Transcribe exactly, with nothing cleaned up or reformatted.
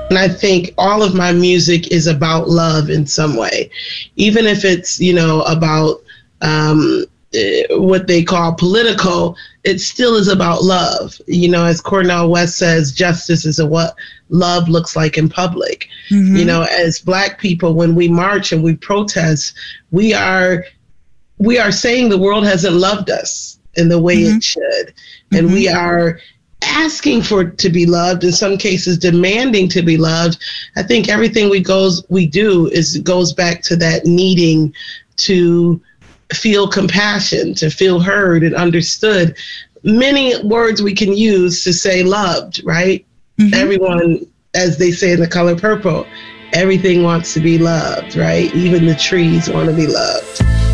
And I think all of my music is about love in some way, even if it's, you know, about um, what they call political, it still is about love. You know, as Cornel West says, justice is a what love looks like in public. Mm-hmm. You know, as Black people, when we march and we protest, we are we are saying the world hasn't loved us in the way mm-hmm. it should. And mm-hmm. we are asking for to be loved, in some cases demanding to be loved. I think everything we goes we do is goes back to that needing to feel compassion, to feel heard and understood. Many words we can use to say loved, right? Mm-hmm. Everyone, as they say in The Color Purple, everything wants to be loved, right? Even the trees want to be loved.